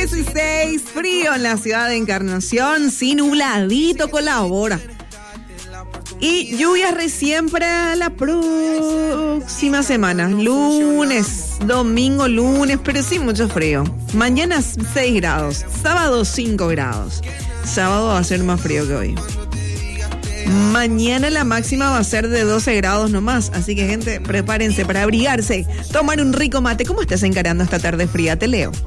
16, frío en la ciudad de Encarnación, sí, nubladito colabora. Y lluvias recién para la próxima semana, lunes, domingo, lunes, pero sí mucho frío. Mañana 6 grados, sábado 5 grados. Sábado va a ser más frío que hoy. Mañana la máxima va a ser de 12 grados nomás, así que gente, prepárense para abrigarse, tomar un rico mate. ¿Cómo estás encarando esta tarde fría? Te leo.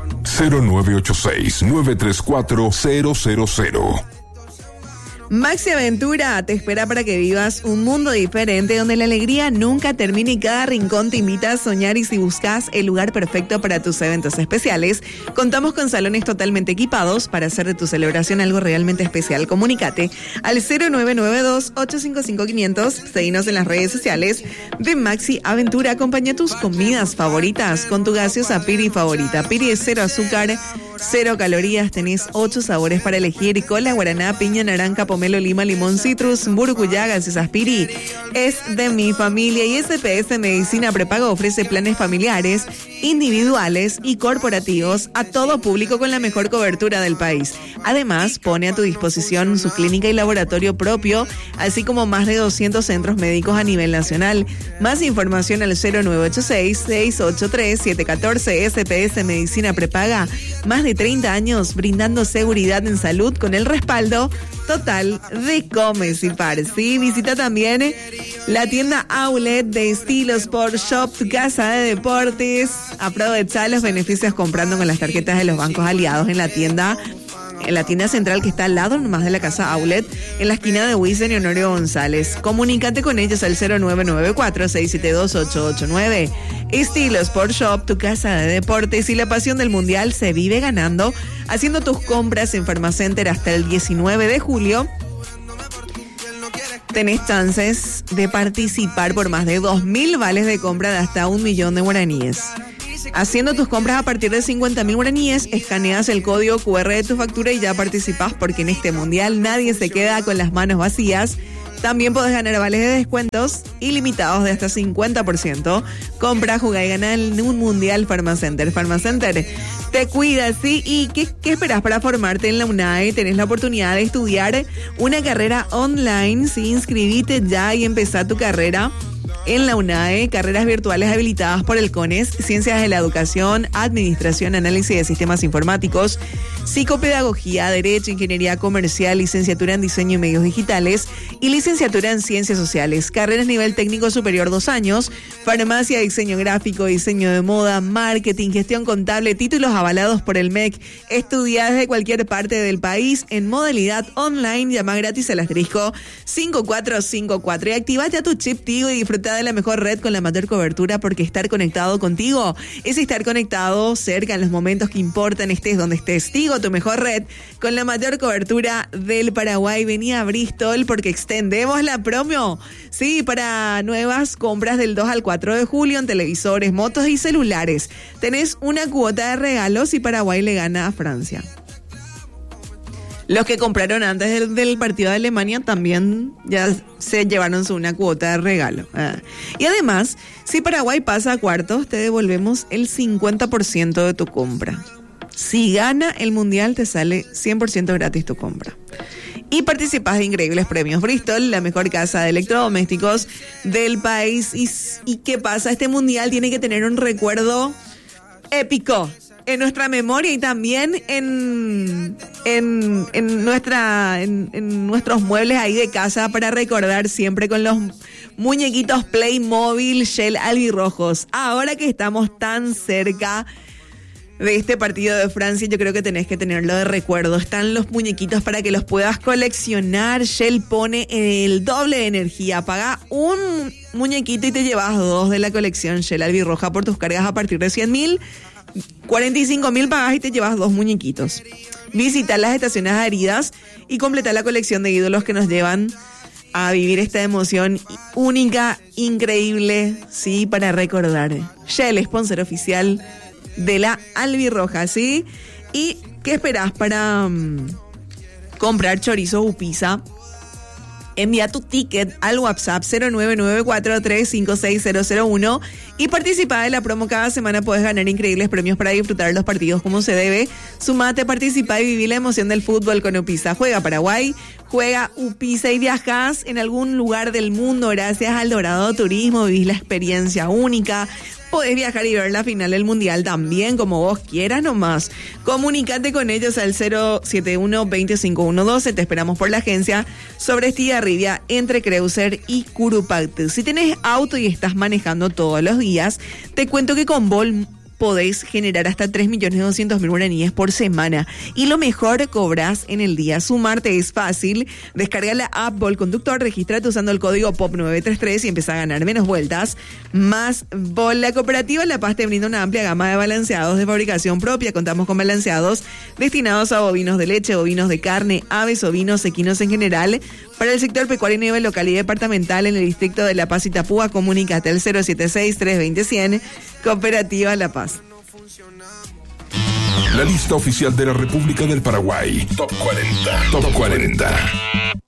0986-934-000. Maxi Aventura te espera para que vivas un mundo diferente donde la alegría nunca termina y cada rincón te invita a soñar. Y si buscas el lugar perfecto para tus eventos especiales, contamos con salones totalmente equipados para hacer de tu celebración algo realmente especial. Comunícate al 0992-855-500. Seguinos en las redes sociales de Maxi Aventura. Acompaña tus comidas favoritas con tu gaseosa Piri favorita. Piri es 0 azúcar, 0 calorías. Tenés 8 sabores para elegir: cola, guaraná, piña, naranja, pomelo, lima, limón, citrus, burucuyá. Gaseosas Piri es de mi familia. Y SPS Medicina Prepago ofrece planes familiares, individuales y corporativos a todo público con la mejor cobertura del país. Además, pone a tu disposición su clínica y laboratorio propio, así como más de 200 centros médicos a nivel nacional. Más información al 0986-683-714. SPS Medicina Prepaga, más de 30 años brindando seguridad en salud con el respaldo total de Comes y Par. Sí, visita también la tienda Outlet de Estilo Sport Shop, tu casa de deportes. Aprovecha los beneficios comprando con las tarjetas de los bancos aliados en la tienda central que está al lado nomás de la casa Outlet, en la esquina de Wiesn y Honorio González. Comunícate con ellos al 0994-672-889. Estilo Sport Shop, tu casa de deportes. Y la pasión del mundial se vive ganando, haciendo tus compras en Farmacenter hasta el 19 de julio. Tenés chances de participar por más de 2.000 vales de compra de hasta 1 millón de guaraníes. Haciendo tus compras a partir de 50.000 guaraníes, escaneas el código QR de tu factura y ya participás, porque en este mundial nadie se queda con las manos vacías. También podés ganar vales de descuentos ilimitados de hasta 50%. Compra, jugá y gana en un mundial Farmacenter. Farmacenter te cuida, ¿sí? ¿Y qué esperás para formarte en la UNAE? Tenés la oportunidad de estudiar una carrera online, ¿sí? Inscribite ya y empezá tu carrera en la UNAE, carreras virtuales habilitadas por el CONES, Ciencias de la Educación, Administración, Análisis de Sistemas Informáticos, Psicopedagogía, Derecho, Ingeniería Comercial, Licenciatura en Diseño y Medios Digitales y Licenciatura en Ciencias Sociales. Carreras nivel técnico superior 2 años, Farmacia, Diseño Gráfico, Diseño de Moda, Marketing, Gestión Contable, títulos avalados por el MEC. Estudia desde cualquier parte del país en modalidad online. Llama gratis al asterisco 5454 y activa ya tu chip Tigo y disfruta de la mejor red con la mayor cobertura, porque estar conectado contigo es estar conectado cerca en los momentos que importan, estés donde estés. Tigo, tu mejor red con la mayor cobertura del Paraguay. Vení a Bristol porque extendemos la promo, sí, para nuevas compras del 2 al 4 de julio en televisores, motos y celulares. Tenés una cuota de regalos y Paraguay le gana a Francia. Los que compraron antes del partido de Alemania también ya se llevaron una cuota de regalo. Y además, si Paraguay pasa a cuartos, te devolvemos el 50% de tu compra. Si gana el mundial, te sale 100% gratis tu compra. Y participas de increíbles premios. Bristol, la mejor casa de electrodomésticos del país. ¿Y qué pasa? Este mundial tiene que tener un recuerdo épico en nuestra memoria y también en nuestros muebles ahí de casa, para recordar siempre con los muñequitos Playmobil Shell albirrojos. Ahora que estamos tan cerca de este partido de Francia, yo creo que tenés que tenerlo de recuerdo. Están los muñequitos para que los puedas coleccionar. Shell pone el doble de energía. Paga un muñequito y te llevas 2 de la colección Shell albirroja por tus cargas a partir de 100.000. 45.000 pagas y te llevas 2 muñequitos. Visita las estaciones adheridas y completa la colección de ídolos que nos llevan a vivir esta emoción única, increíble, sí, para recordar. Shell, sponsor oficial de la albirroja, ¿sí? ¿Y qué esperás para comprar chorizo o pizza Envía tu ticket al WhatsApp 0994356001 y participa de la promo. Cada semana puedes ganar increíbles premios para disfrutar los partidos como se debe. Sumate, participa y viví la emoción del fútbol con Upisa. Juega Paraguay, juega Upisa y viajas en algún lugar del mundo gracias al Dorado Turismo. Vivís la experiencia única. Podés viajar y ver la final del Mundial también, como vos quieras nomás. Comunicate con ellos al 071-25112. Te esperamos por la agencia sobre Estigarribia, entre Creuser y Curupactu. Si tenés auto y estás manejando todos los días, te cuento que con Vol podés generar hasta 3.200.000 guaraníes por semana. Y lo mejor, cobras en el día. Sumarte es fácil. Descarga la app Vol Conductor, regístrate usando el código POP933 y empezá a ganar menos vueltas. Más Vol. La cooperativa La Paz te brinda una amplia gama de balanceados de fabricación propia. Contamos con balanceados destinados a bovinos de leche, bovinos de carne, aves, ovinos, equinos en general. Para el sector pecuario a nivel local y departamental en el distrito de La Paz y Tapúa, comunícate al 076-320-100. Cooperativa La Paz. La lista oficial de la República del Paraguay. Top 40. Top 40.